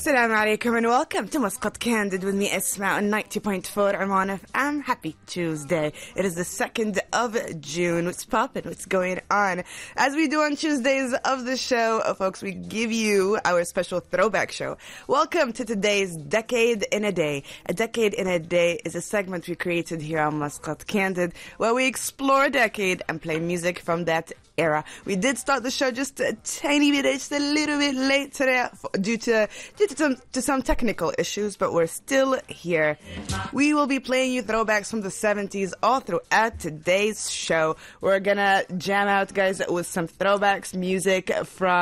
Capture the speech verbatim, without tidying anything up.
Assalamu alaikum and welcome to Muscat Candid with me, Isma, on ninety point four Oman F M. Happy Tuesday. It is the second of June. What's poppin'? What's going on? As we do on Tuesdays of the show, oh, folks, we give you our special throwback show. Welcome to today's Decade in a Day. A Decade in a Day is a segment we created here on Muscat Candid where we explore a decade and play music from that era. We did start the show just a tiny bit, just a little bit late today due to due to some, to some technical issues, but we're still here. We will be playing you throwbacks from the seventies all throughout today's show. We're gonna jam out, guys, with some throwbacks music from